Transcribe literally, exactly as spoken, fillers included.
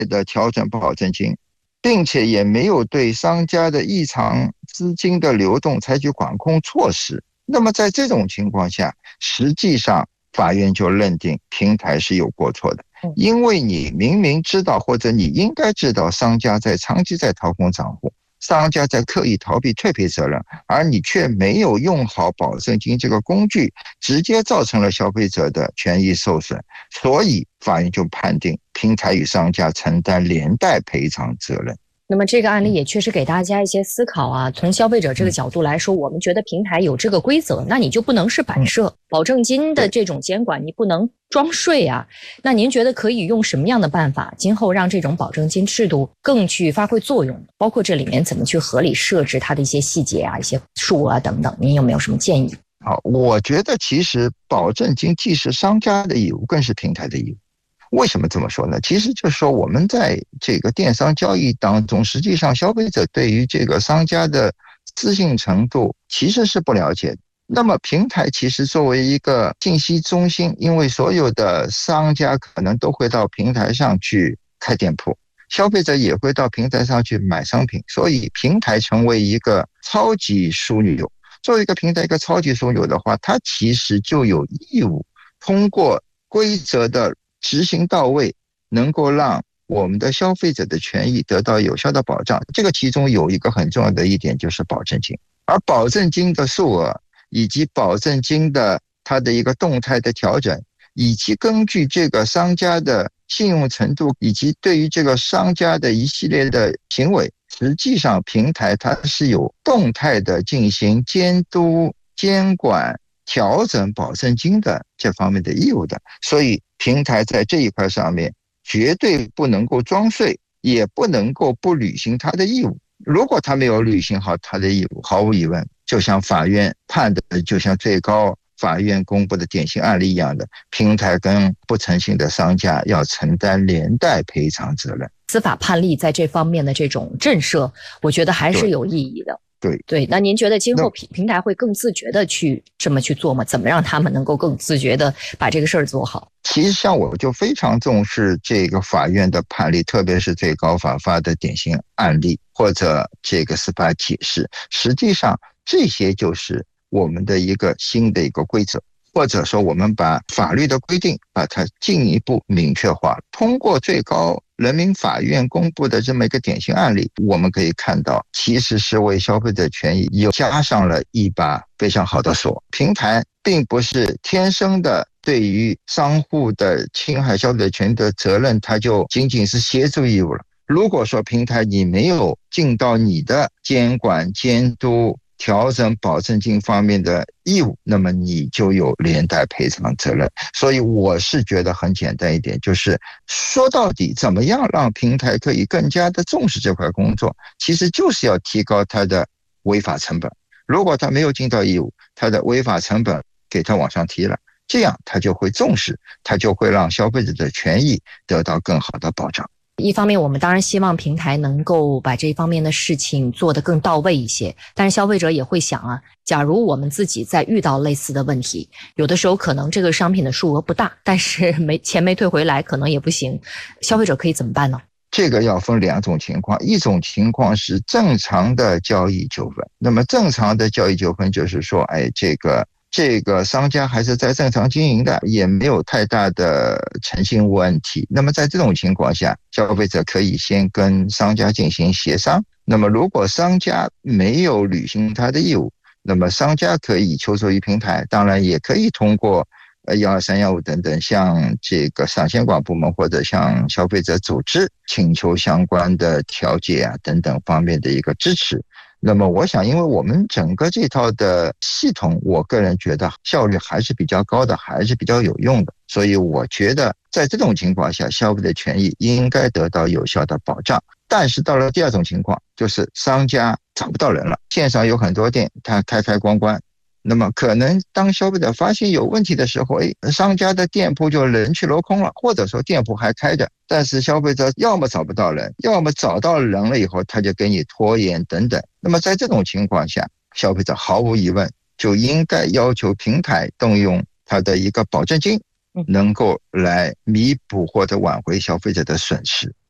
的调整保证金，并且也没有对商家的异常资金的流动采取管控措施。那么在这种情况下，实际上法院就认定平台是有过错的，因为你明明知道，或者你应该知道商家在长期在掏空账户，商家在刻意逃避退赔责任，而你却没有用好保证金这个工具，直接造成了消费者的权益受损，所以法院就判定平台与商家承担连带赔偿责任。 那么这个案例也确实给大家一些思考啊。从消费者这个角度来说，我们觉得平台有这个规则，那你就不能是摆设。保证金的这种监管，你不能装睡啊。那您觉得可以用什么样的办法，今后让这种保证金制度更去发挥作用？包括这里面怎么去合理设置它的一些细节啊、一些数额啊等等，您有没有什么建议？ 好，我觉得其实保证金既是商家的义务，更是平台的义务。为什么这么说呢？其实就是说我们在这个电商交易当中，实际上消费者对于这个商家的资信程度其实是不了解的。那么平台其实作为一个信息中心，因为所有的商家可能都会到平台上去开店铺，消费者也会到平台上去买商品，所以平台成为一个超级枢纽。作为一个平台一个超级枢纽的话，它其实就有义务通过规则的执行到位，能够让我们的消费者的权益得到有效的保障。这个其中有一个很重要的一点就是保证金，而保证金的数额以及保证金的它的一个动态的调整，以及根据这个商家的信用程度以及对于这个商家的一系列的行为，实际上平台它是有动态的进行监督、监管、调整保证金的这方面的义务的。所以平台在这一块上面绝对不能够装睡，也不能够不履行它的义务。如果他没有履行好他的义务，毫无疑问，就像法院判的，就像最高法院公布的典型案例一样的，平台跟不诚信的商家要承担连带赔偿责任。 司法判例在这方面的这种震慑，我觉得还是有意义的。 对对，那您觉得今后平平台会更自觉的去这么去做吗？怎么让他们能够更自觉的把这个事儿做好？ 其实像我就非常重视这个法院的判例，特别是最高法发的典型案例或者这个司法解释，实际上这些就是我们的一个新的一个规则，或者说我们把法律的规定把它进一步明确化。通过最高人民法院公布的这么一个典型案例，我们可以看到其实是为消费者权益又加上了一把非常好的锁。平台并不是天生的对于商户的侵害消费者权益的责任，它就仅仅是协助义务了。如果说平台你没有尽到你的监管、监督、调整保证金方面的义务，那么你就有连带赔偿责任。所以我是觉得很简单一点，就是说到底怎么样让平台可以更加的重视这块工作，其实就是要提高它的违法成本。如果它没有尽到义务，它的违法成本给它往上提了，这样它就会重视，它就会让消费者的权益得到更好的保障。 一方面我们当然希望平台能够把这方面的事情做得更到位一些，但是消费者也会想啊，假如我们自己在遇到类似的问题，有的时候可能这个商品的数额不大，但是没钱没退回来可能也不行，消费者可以怎么办呢？ 这个要分两种情况，一种情况是正常的交易纠纷，那么正常的交易纠纷就是说，哎，这个这个商家还是在正常经营的，也没有太大的诚信问题。那么在这种情况下，消费者可以先跟商家进行协商。那么如果商家没有履行他的义务，那么商家可以求助于平台，当然也可以通过呃一二三一五等等向这个商监管部门或者向消费者组织请求相关的调解啊等等方面的一个支持。那么我想因为我们整个这套的系统，我个人觉得效率还是比较高的，还是比较有用的，所以我觉得在这种情况下，消费者权益应该得到有效的保障。但是到了第二种情况，就是商家找不到人了，线上有很多店它开开关关，那么可能当消费者发现有问题的时候，诶，商家的店铺就人去楼空了，或者说店铺还开着，但是消费者要么找不到人，要么找到人了以后他就给你拖延等等。那么在这种情况下，消费者毫无疑问就应该要求平台动用它的一个保证金，能够来弥补或者挽回消费者的损失。